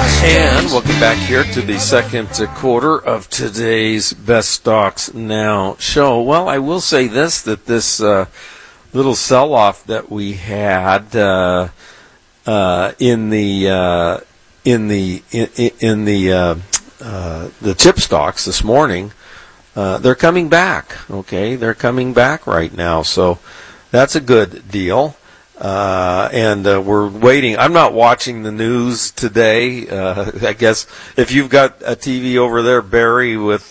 And welcome back here to the second quarter of today's Best Stocks Now show. Well, I will say this, that this little sell-off that we had in the chip stocks this morning, they're coming back. Okay, they're coming back right now, so that's a good deal. And we're waiting. I'm not watching the news today. I guess if you've got a TV over there, Barry, with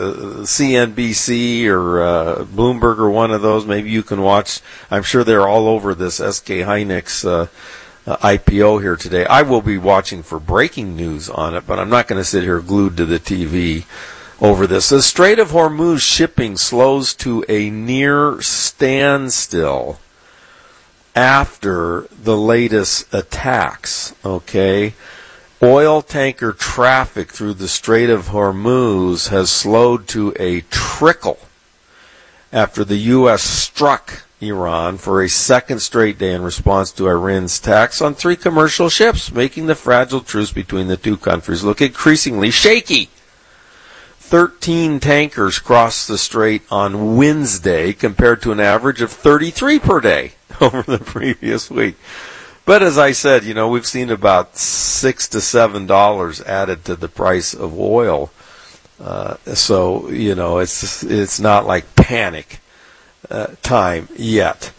CNBC or Bloomberg or one of those, maybe you can watch. I'm sure they're all over this SK Hynix IPO here today. I will be watching for breaking news on it, but I'm not going to sit here glued to the TV over this. The Strait of Hormuz shipping slows to a near standstill after the latest attacks, okay? Oil tanker traffic through the Strait of Hormuz has slowed to a trickle after the U.S. struck Iran for a second straight day in response to Iran's attacks on 3 commercial ships, making the fragile truce between the two countries look increasingly shaky. 13 tankers crossed the strait on Wednesday compared to an average of 33 per day over the previous week. But as I said, we've seen about $6 to $7 added to the price of oil. So, it's not like panic time yet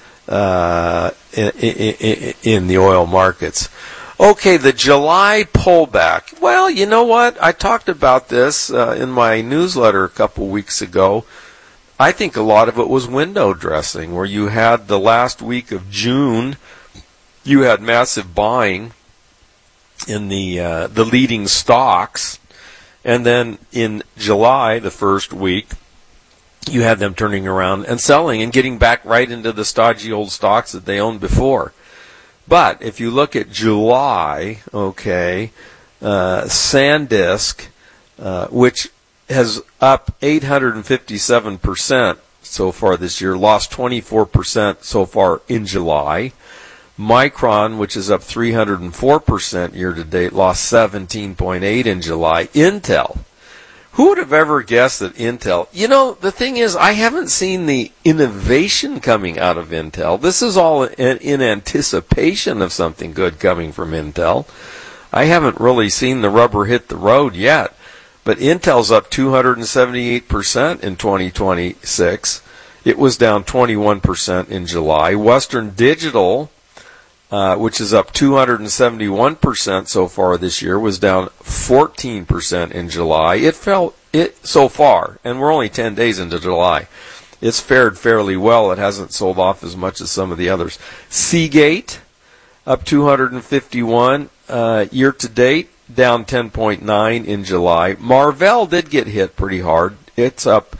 in the oil markets. Okay, the July pullback. Well, you know what? I talked about this in my newsletter a couple weeks ago. I think a lot of it was window dressing, where you had the last week of June, you had massive buying in the leading stocks, and then in July, the first week, you had them turning around and selling and getting back right into the stodgy old stocks that they owned before. But if you look at July, okay, SanDisk, which has up 857% so far this year, lost 24% so far in July. Micron, which is up 304% year to date, lost 17.8% in July. Intel. Who would have ever guessed that Intel? The thing is, I haven't seen the innovation coming out of Intel. This is all in anticipation of something good coming from Intel. I haven't really seen the rubber hit the road yet. But Intel's up 278% in 2026. It was down 21% in July. Western Digital, which is up 271% so far this year, was down 14% in July. It so far, and we're only 10 days into July. It's fared fairly well. It hasn't sold off as much as some of the others. Seagate, up 251 year to date, down 10.9 in July. Marvell did get hit pretty hard. It's up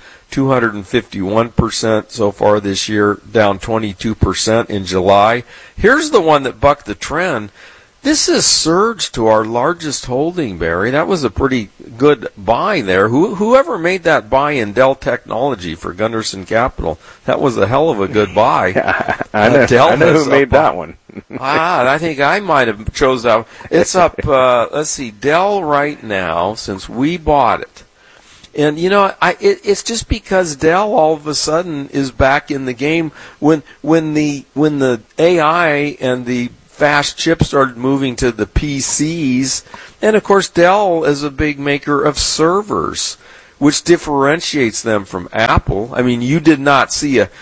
251% so far this year, down 22% in July. Here's the one that bucked the trend. This is Surge to our largest holding, Barry. That was a pretty good buy there. Whoever made that buy in Dell Technology for Gunderson Capital, that was a hell of a good buy. I know who made that one. I think I might have chose that. It's up, let's see, Dell right now, since we bought it. And, it's just because Dell all of a sudden is back in the game when the AI and the fast chips started moving to the PCs. And, of course, Dell is a big maker of servers, which differentiates them from Apple. I mean, you did not see a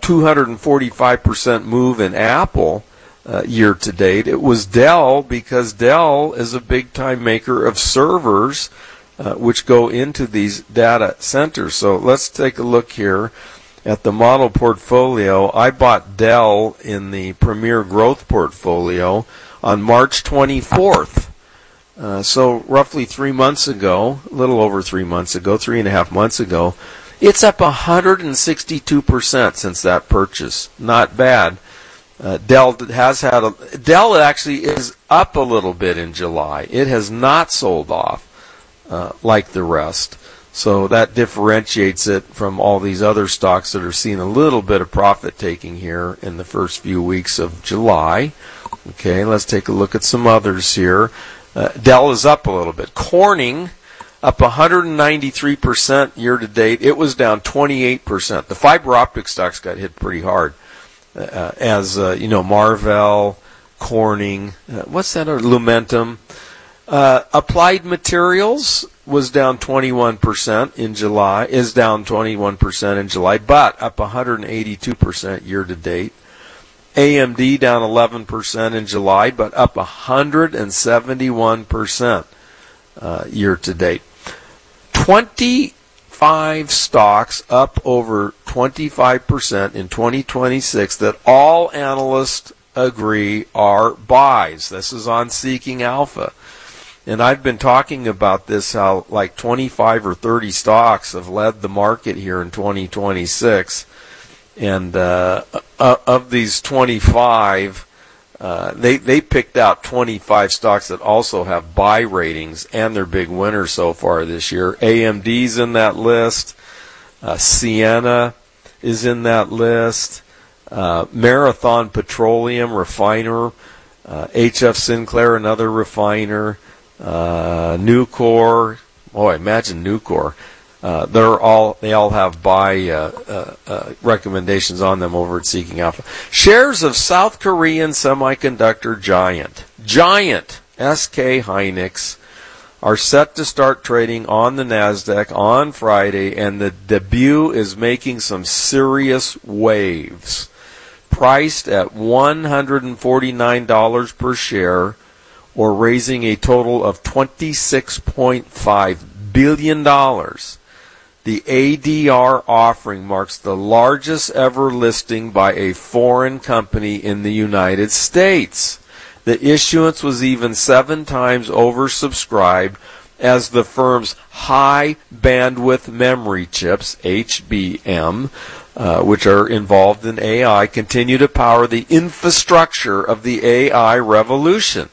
245% move in Apple year to date. It was Dell, because Dell is a big-time maker of servers, which go into these data centers. So let's take a look here at the model portfolio. I bought Dell in the Premier Growth portfolio on March 24th. So roughly 3 months ago, a little over 3 months ago, 3.5 months ago. It's up 162% since that purchase. Not bad. Dell actually is up a little bit in July. It has not sold off like the rest. So that differentiates it from all these other stocks that are seeing a little bit of profit taking here in the first few weeks of July. Okay, let's take a look at some others here. Dell is up a little bit. Corning up 193% year to date. It was down 28%. The fiber optic stocks got hit pretty hard, as Marvell, Corning, what's that? Lumentum. Applied Materials was down 21% in July. Is down 21% in July, but up 182% year to date. AMD down 11% in July, but up 171% year to date. 25 stocks up over 25% in 2026 that all analysts agree are buys. This is on Seeking Alpha. And I've been talking about this, how like 25 or 30 stocks have led the market here in 2026. And of these 25, they picked out 25 stocks that also have buy ratings, and they're big winners so far this year. AMD's in that list. Ciena is in that list. Marathon Petroleum refiner. HF Sinclair, another refiner. Nucor. Boy, imagine Nucor. They all have buy recommendations on them over at Seeking Alpha. Shares of South Korean semiconductor giant SK Hynix are set to start trading on the NASDAQ on Friday, and the debut is making some serious waves. Priced at $149 per share, or raising a total of $26.5 billion. The ADR offering marks the largest ever listing by a foreign company in the United States. The issuance was even 7 times oversubscribed as the firm's high bandwidth memory chips, HBM, which are involved in AI, continue to power the infrastructure of the AI revolution.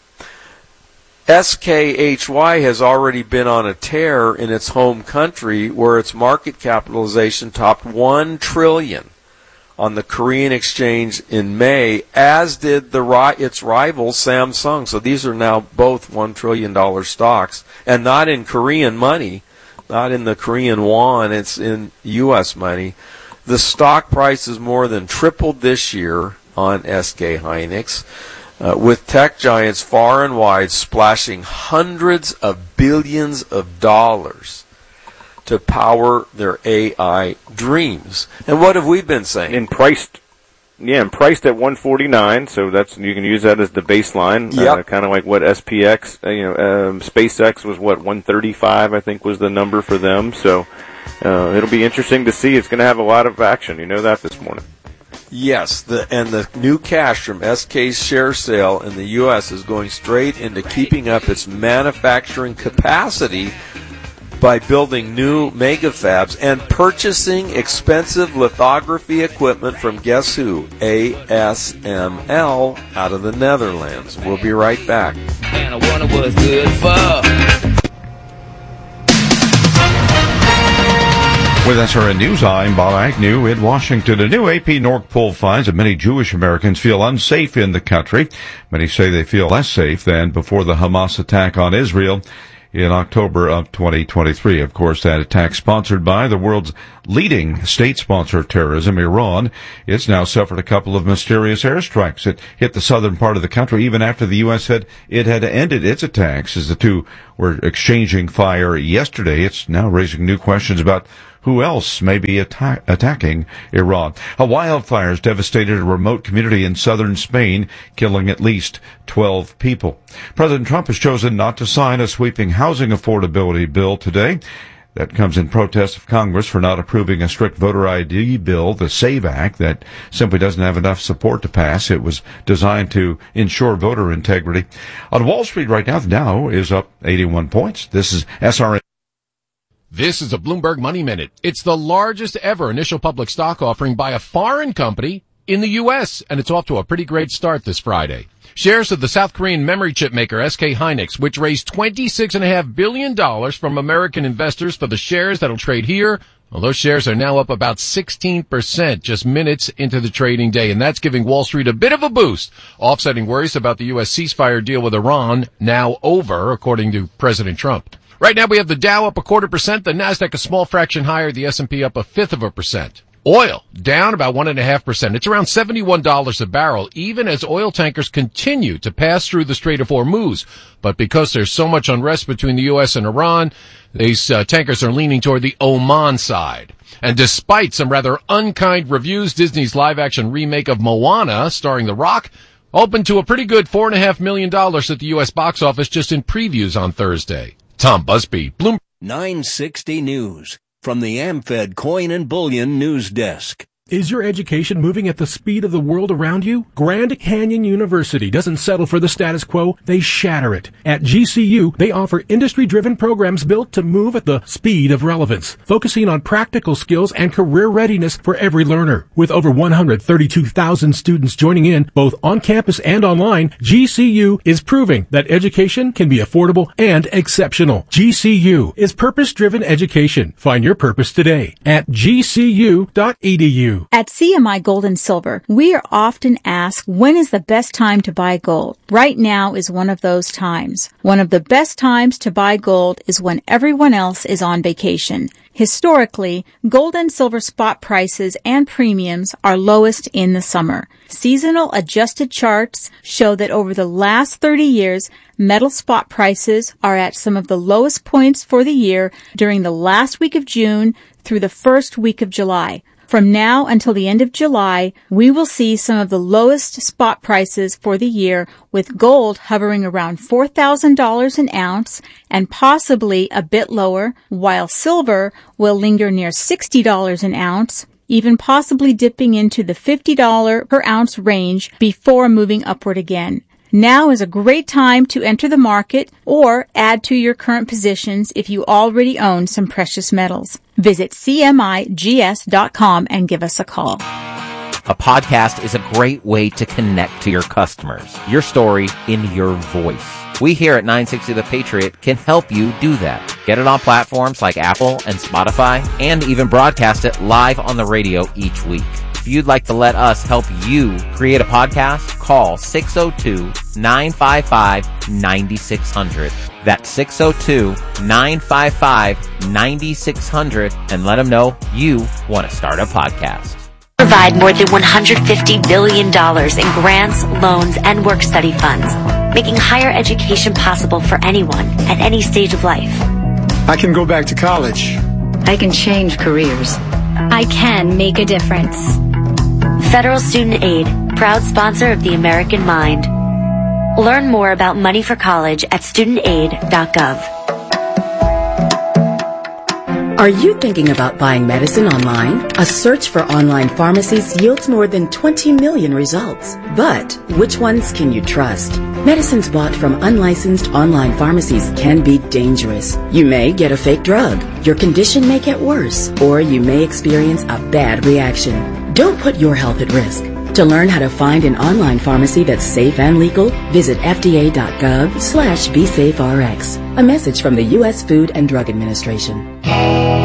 SKHY has already been on a tear in its home country, where its market capitalization topped $1 trillion on the Korean exchange in May, as did its rival Samsung. So these are now both $1 trillion stocks, and not in Korean money, not in the Korean won, it's in U.S. money. The stock price has more than tripled this year on SK Hynix, with tech giants far and wide splashing hundreds of billions of dollars to power their AI dreams. And what have we been saying? And priced at $149, so that's, you can use that as the baseline. Yep. Kind of like what SPX, SpaceX was what, $135, I think was the number for them. So it'll be interesting to see. It's going to have a lot of action. You know that this morning. Yes, the new cash from SK's share sale in the U.S. is going straight into keeping up its manufacturing capacity by building new mega fabs and purchasing expensive lithography equipment from, guess who? ASML out of the Netherlands. We'll be right back. And I wonder what it's good for. With SRN News, I'm Bob Agnew in Washington. A new AP NORC poll finds that many Jewish Americans feel unsafe in the country. Many say they feel less safe than before the Hamas attack on Israel in October of 2023. Of course, that attack sponsored by the world's leading state sponsor of terrorism, Iran. It's now suffered a couple of mysterious airstrikes. It hit the southern part of the country even after the U.S. said it had ended its attacks. As the two were exchanging fire yesterday, it's now raising new questions about who else may be attacking Iran. A wildfire has devastated a remote community in southern Spain, killing at least 12 people. President Trump has chosen not to sign a sweeping housing affordability bill today. That comes in protest of Congress for not approving a strict voter ID bill, the SAVE Act, that simply doesn't have enough support to pass. It was designed to ensure voter integrity. On Wall Street right now, the Dow is up 81 points. This is SRN. This is a Bloomberg Money Minute. It's the largest ever initial public stock offering by a foreign company in the U.S., and it's off to a pretty great start this Friday. Shares of the South Korean memory chip maker SK Hynix, which raised $26.5 billion from American investors for the shares that'll trade here Well, those shares are now up about 16% just minutes into the trading day, and that's giving Wall Street a bit of a boost, offsetting worries about the U.S. ceasefire deal with Iran now over, according to President Trump. Right now we have the Dow up 0.25%, the Nasdaq a small fraction higher, the S&P up 0.5%. Oil down about 1.5%. It's around $71 a barrel, even as oil tankers continue to pass through the Strait of Hormuz. But because there's so much unrest between the U.S. and Iran, these tankers are leaning toward the Oman side. And despite some rather unkind reviews, Disney's live-action remake of Moana, starring The Rock, opened to a pretty good $4.5 million at the U.S. box office just in previews on Thursday. Tom Busby, Bloomberg. 960 News. From the AmFed Coin and Bullion News Desk. Is your education moving at the speed of the world around you? Grand Canyon University doesn't settle for the status quo, they shatter it. At GCU, they offer industry-driven programs built to move at the speed of relevance, focusing on practical skills and career readiness for every learner. With over 132,000 students joining in, both on campus and online, GCU is proving that education can be affordable and exceptional. GCU is purpose-driven education. Find your purpose today at gcu.edu. At CMI Gold and Silver, we are often asked, when is the best time to buy gold? Right now is one of those times. One of the best times to buy gold is when everyone else is on vacation. Historically, gold and silver spot prices and premiums are lowest in the summer. Seasonal adjusted charts show that over the last 30 years, metal spot prices are at some of the lowest points for the year during the last week of June through the first week of July. From now until the end of July, we will see some of the lowest spot prices for the year, with gold hovering around $4,000 an ounce and possibly a bit lower, while silver will linger near $60 an ounce, even possibly dipping into the $50 per ounce range before moving upward again. Now is a great time to enter the market or add to your current positions if you already own some precious metals. Visit CMIGS.com and give us a call. A podcast is a great way to connect to your customers. Your story in your voice. We here at 960 The Patriot can help you do that. Get it on platforms like Apple and Spotify, and even broadcast it live on the radio each week. If you'd like to let us help you create a podcast, call 602-955-9600. That's 602-955-9600, and let them know you want to start a podcast. Provide more than $150 billion in grants, loans, and work-study funds, making higher education possible for anyone at any stage of life. I can go back to college. I can change careers. I can make a difference. Federal Student Aid, proud sponsor of the American Mind. Learn more about money for college at studentaid.gov. Are you thinking about buying medicine online? A search for online pharmacies yields more than 20 million results. But which ones can you trust? Medicines bought from unlicensed online pharmacies can be dangerous. You may get a fake drug, your condition may get worse, or you may experience a bad reaction. Don't put your health at risk. To learn how to find an online pharmacy that's safe and legal, visit fda.gov/BeSafeRx. A message from the U.S. Food and Drug Administration.